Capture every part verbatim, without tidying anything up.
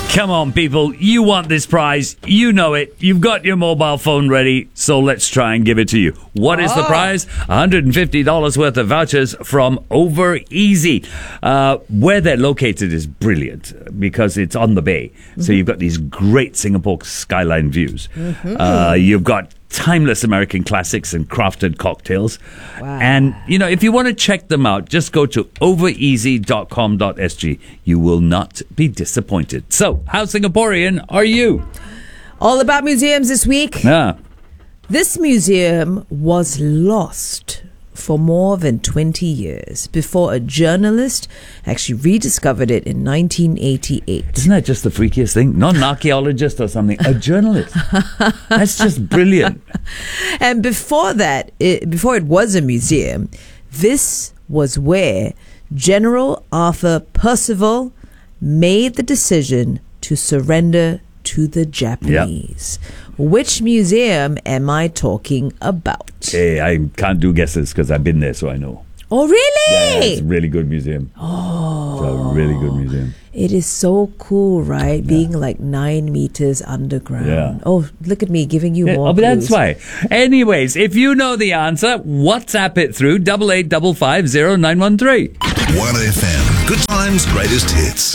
Come on, people. You want this prize. You know it. You've got your mobile phone ready, so let's try and give it to you. What is the prize? one hundred fifty dollars worth of vouchers from Over Easy. Uh, where they're located is brilliant because it's on the bay. Mm-hmm. So you've got these great Singapore skyline views. Mm-hmm. Uh, you've got timeless American classics and crafted cocktails. Wow. And, you know, if you want to check them out, just go to over easy dot com dot s g. You will not be disappointed. So, how Singaporean are you? All about museums this week. Yeah. This museum was lost for more than twenty years before a journalist actually rediscovered it in nineteen eighty-eight. Isn't that just the freakiest thing? Not an archaeologist or something, a journalist. That's just brilliant. And before that, it, before it was a museum, this was where General Arthur Percival made the decision to surrender to the Japanese. Yep. Which museum am I talking about? Hey, I can't do guesses because I've been there, so I know. Oh, really? Yeah, it's a really good museum. Oh. It's a really good museum. It is so cool, right? Yeah. Being like nine meters underground. Yeah. Oh, look at me giving you yeah, more oh, but clues. That's why. Anyways, if you know the answer, WhatsApp it through double eight double five zero nine one three. one F M. Good times, greatest hits.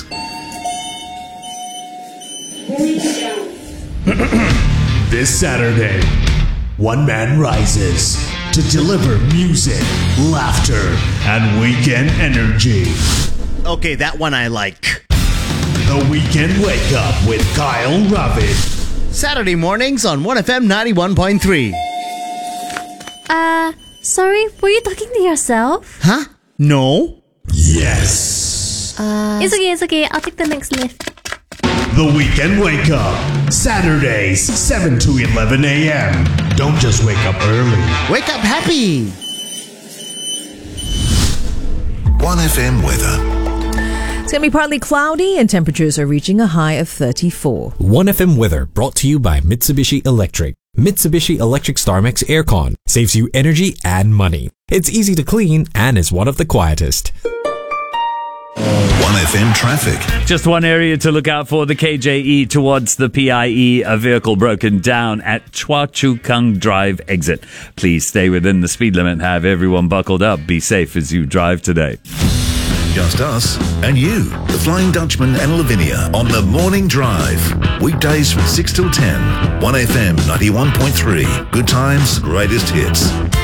This Saturday, one man rises to deliver music, laughter, and weekend energy. Okay, that one I like. The Weekend Wake Up with Kyle Ravid. Saturday mornings on one F M ninety-one point three. Uh, sorry, were you talking to yourself? Huh? No. Yes. Uh, it's okay, it's okay. I'll take the next lift. The Weekend Wake Up. Saturdays, seven to eleven a.m. Don't just wake up early. Wake up happy. one F M weather. It's going to be partly cloudy and temperatures are reaching a high of thirty-four. one F M weather brought to you by Mitsubishi Electric. Mitsubishi Electric StarMax Aircon saves you energy and money. It's easy to clean and is one of the quietest. one F M traffic. Just one area to look out for, the K J E towards the P I E. A vehicle broken down at Chua Chu Kang Drive exit. Please stay within the speed limit. Have everyone buckled up. Be safe as you drive today. Just us and you, the Flying Dutchman and Lavinia on the Morning Drive. Weekdays from six till ten. one F M ninety-one point three. Good times, greatest hits.